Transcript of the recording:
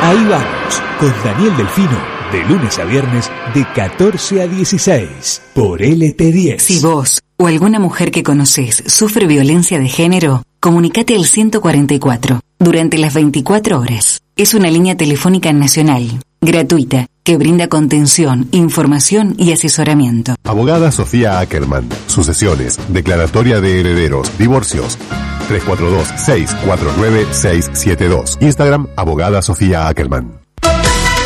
Ahí vamos, con Daniel Delfino, de lunes a viernes, de 14 a 16, por LT10. Si vos o alguna mujer que conocés sufre violencia de género, comunicate al 144 durante las 24 horas. Es una línea telefónica nacional, gratuita, que brinda contención, información y asesoramiento. Abogada Sofía Ackerman. Sucesiones, declaratoria de herederos, divorcios. 342-649-672. Instagram, Abogada Sofía Ackerman.